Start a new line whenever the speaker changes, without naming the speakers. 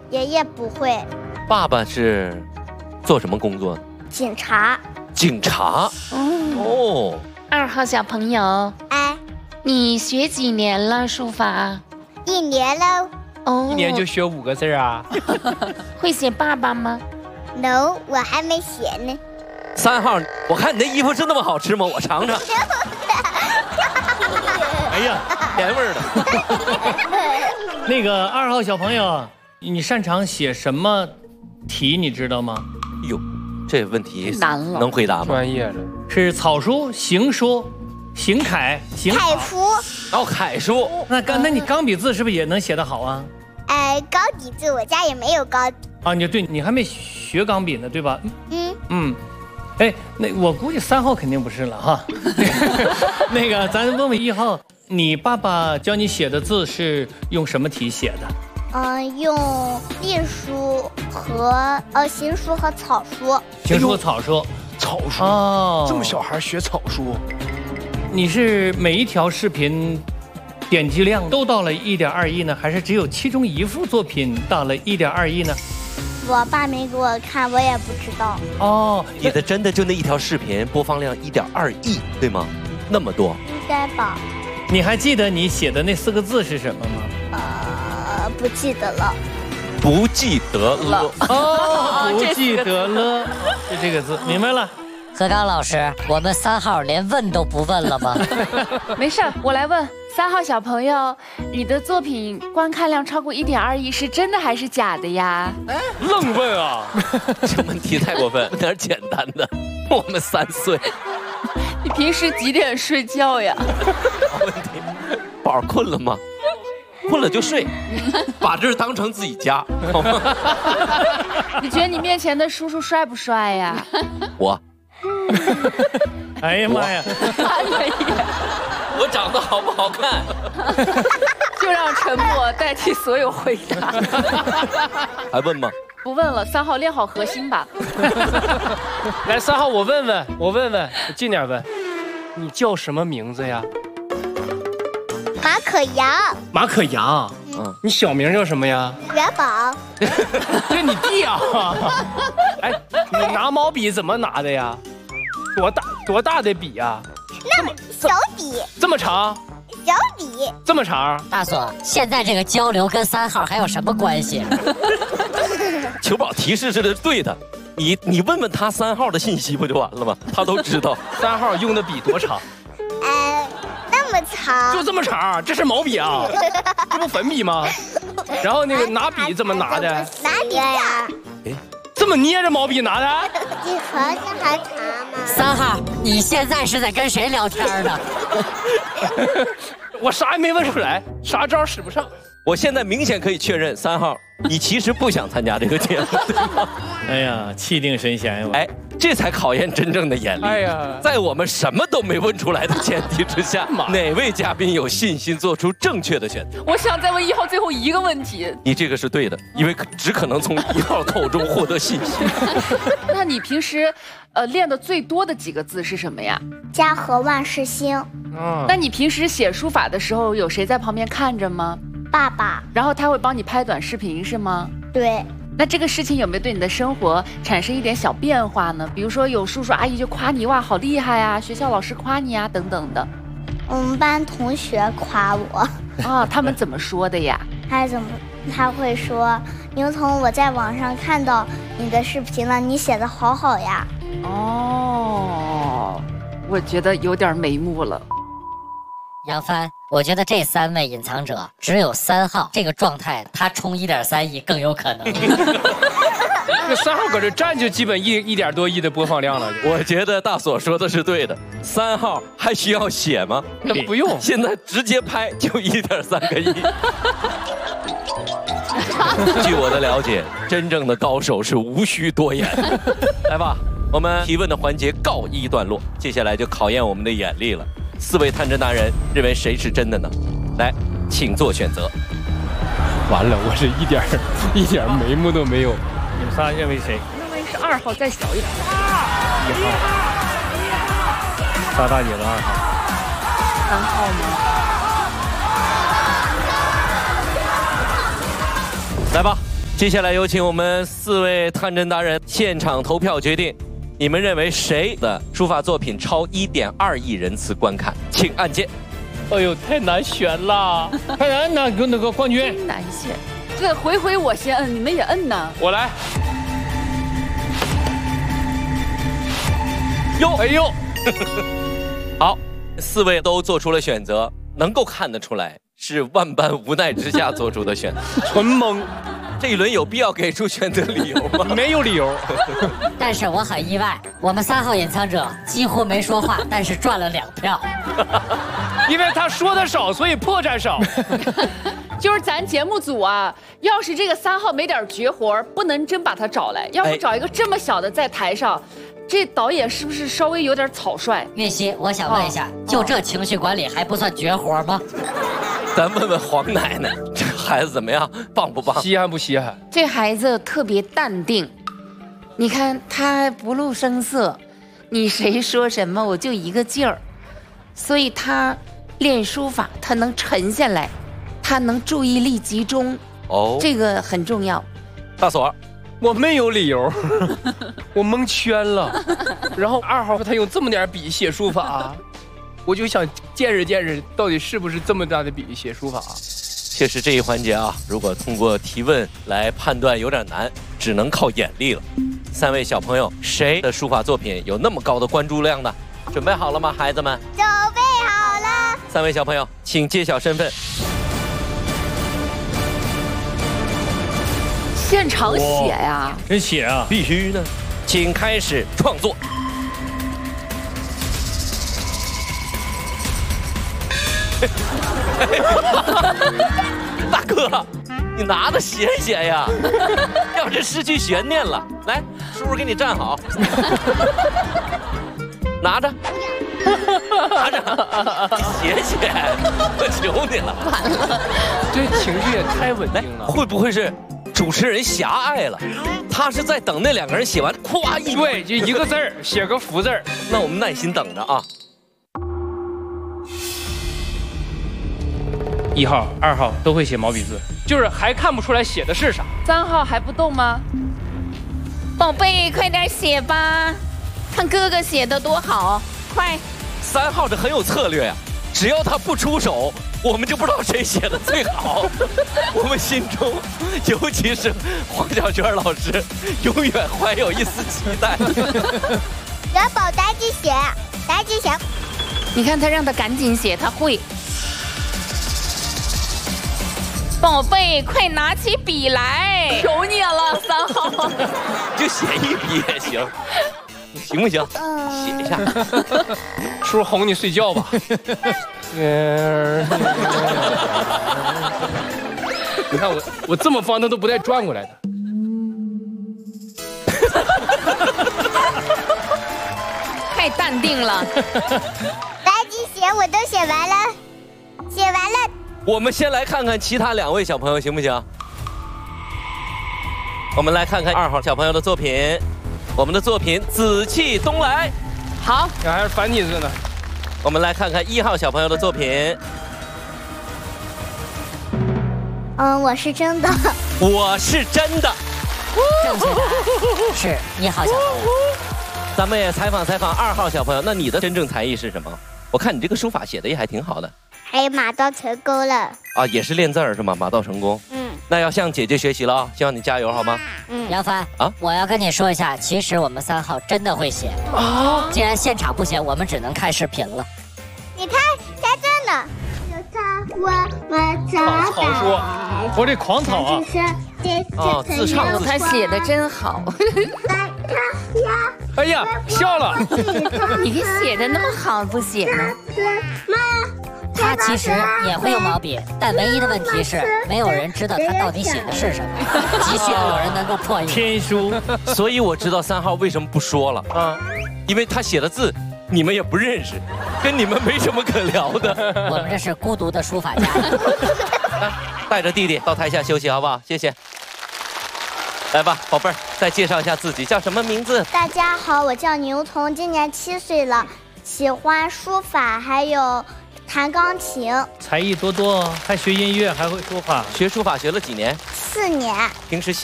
爷爷不会。
爸爸是做什么工作？
警察。
警察。哦。
2号小朋友，
哎，
你学几年了书法
？1年喽。
哦，
1年就学5个字啊？
会写爸爸吗
？No， 我还没写呢。
3号，我看你那衣服是那么好吃吗？我尝尝。
哎呀，
甜味儿的。
那个2号小朋友，你擅长写什么题？你知道吗？
哟，这问题
难了，
能回答吗？
专业的是草书、行书、行楷、行
楷书。
哦，楷书。
那你钢笔字是不是也能写得好啊？
钢笔字我家也没有钢笔。
啊，你还没学钢笔呢，对吧？哎，那我估计3号肯定不是了哈。那个，咱问问1号，你爸爸教你写的字是用什么体写的？
用隶书和行书和草书。
行书和草书。
草书
哦，
这么小孩学草书？
你是每一条视频点击量都到了1.2亿呢，还是只有其中一幅作品到了1.2亿呢？
我爸没给我看，我也不知道。
哦，
你的真的就那一条视频播放量1.2亿，对吗？那么多？
应该吧。
你还记得你写的那4个字是什么吗？
不记得了。
不记得了。
哦，不记得了，是这个字，明白了。
何刚老师，我们3号连问都不问了吗？
没事，我来问3号小朋友，你的作品观看量超过1.2亿是真的还是假的呀？
愣问啊！
这问题太过分，问点简单的。我们3岁。
你平时几点睡觉呀？
好问题。宝困了吗？困了就睡，把这儿当成自己家，好吗？
你觉得你面前的叔叔帅不帅呀？
我。
哎呀妈呀！
我长得好不好看？
就让沉默代替所有回答。
还问吗？
不问了，3号练好核心吧。
来，3号我问，我近点问，你叫什么名字呀？
马可扬。
马可扬。你小名叫什么呀？
元宝。
这你弟啊！哎，你拿毛笔怎么拿的呀？多大的笔呀？
那么小笔。
这么长？
小笔。
这么长？
大锁，现在这个交流跟3号还有什么关系？
球宝提示是对的，你问问他3号的信息不就完了吗？他都知道。
3号用的笔多长？
那么长。
就这么长？这是毛笔啊？这不粉笔吗？然后那个拿笔怎么拿的？
拿笔呀。
这么捏着毛笔拿的？
你盒子还长吗
？3号，你现在是在跟谁聊天呢？
我啥也没问出来，啥招使不上。
我现在明显可以确认，3号，你其实不想参加这个节目，对吗？
哎呀，气定神闲呀！
哎，这才考验真正的眼力。
哎呀，
在我们什么都没问出来的前提之下，哪位嘉宾有信心做出正确的选择？
我想再问1号最后一个问题。
你这个是对的，因为只可能从1号口中获得信息。
那你平时练的最多的几个字是什么呀？
家和万事兴。
那你平时写书法的时候，有谁在旁边看着吗？
爸爸。
然后他会帮你拍短视频是吗？
对。
那这个事情有没有对你的生活产生一点小变化呢？比如说有叔叔阿姨就夸你，哇好厉害啊，学校老师夸你啊等等的。
我们班同学夸我。
啊，他们怎么说的呀？
他会说，牛童，我在网上看到你的视频了，你写的好好呀。
哦，我觉得有点眉目了。
杨帆，我觉得这3位隐藏者只有3号这个状态，他冲1.3亿更有可能。
这3号搁这站就基本1点多亿的播放量了。
我觉得大锁说的是对的，3号还需要写吗？
那不用，
现在直接拍就1.3个亿。据我的了解，真正的高手是无需多言。来吧，我们提问的环节告一段落，接下来就考验我们的眼力了。4位探侦大人认为谁是真的呢？来，请做选择。
完了，我是一点眉目都没有。你们仨认为谁？
认为是2号，再小一点。
1号。仨大姐的2号。
3号吗？
来吧， 接下来有请我们4位探针达人现场投票决定，你们认为谁的书法作品超1.2亿人次观看？请按键。
哎呦，太难选了，太难了，给那个冠军。
真难选，这回我先摁，你们也摁呐。
我来。
哟，哎呦，好，4位都做出了选择，能够看得出来是万般无奈之下做出的选择，
纯懵。
这一轮有必要给出选择理由吗？
没有理由。
但是我很意外，我们3号隐藏者几乎没说话，但是赚了2票。
因为他说的少，所以破绽少。
就是咱节目组啊，要是这个3号没点绝活，不能真把他找来，要不找一个这么小的在台上，这导演是不是稍微有点草率？
运熙，我想问一下，就这情绪管理还不算绝活吗？
咱问问黄奶奶，这孩子怎么样，棒不棒？
稀罕不稀罕？
这孩子特别淡定，你看他不露声色，你谁说什么我就一个劲儿，所以他练书法他能沉下来，他能注意力集中，
哦，
这个很重要。
大锁，
我没有理由，我蒙圈了。然后2号他用这么点笔写书法，我就想见识见识，到底是不是这么大的笔写书法？
确实这一环节啊，如果通过提问来判断有点难，只能靠眼力了。3位小朋友，谁的书法作品有那么高的关注量呢？准备好了吗，孩子们？
准备好了。
3位小朋友，请揭晓身份。
现场写呀，
真写啊！
必须呢，请开始创作。大哥，你拿着写写呀，要是失去悬念了。来，叔叔给你站好，拿着，拿着，写写，我求你了。
完了，
这情绪也太稳定了。
会不会是主持人狭隘了？他是在等那2个人写完，咵一
对，就一个字儿，写个福字儿。
那我们耐心等着啊。
1号、2号都会写毛笔字，就是还看不出来写的是啥。
3号还不动吗？
宝贝，快点写吧，看哥哥写的多好，快
！3号这很有策略呀，只要他不出手，我们就不知道谁写的最好。我们心中，尤其是黄小娟老师，永远怀有一丝期待。
小宝赶紧写，赶紧写。
你看他让他赶紧写，他会。宝贝，快拿起笔来！
求你了，3号，
就写一笔也行，行不行？写一下。
叔哄你睡觉吧。你看我这么方，他都不带转过来的。
太淡定了。
赶紧写，我都写完了，写完了。
我们先来看看其他2位小朋友行不行？我们来看看2号小朋友的作品，我们的作品《紫气东来》。
好，
这还是繁体字呢。
我们来看看1号小朋友的作品。
我是真的。
我是真的。
正确答案是1号小朋友。
咱们也采访采访2号小朋友，那你的真正才艺是什么？我看你这个书法写的也还挺好的。
还有马到成功了
啊，也是练字儿是吗？马到成功。那要向姐姐学习了啊！希望你加油好吗？
杨帆
啊，
我要跟你说一下，其实我们3号真的会写啊。既然现场不写，我们只能看视频了。
你看，他真的。
草说，我这狂草啊！
哦，自唱
他写的真好。
哎呀，笑了！
你写的那么好，不写呢？
他其实也会用毛笔，但唯一的问题是，没有人知道他到底写的是什么，急需要有人能够破译。
天书，
所以我知道3号为什么不说了啊，因为他写的字你们也不认识，跟你们没什么可聊的。
我们这是孤独的书法家。
带着弟弟到台下休息好不好？谢谢。来吧，宝贝儿，再介绍一下自己，叫什么名字？
大家好，我叫牛彤，今年7岁了，喜欢书法，还有弹钢琴，
才艺多多，还学音乐，还会书法。
学书法学了几年？
4年。
平时写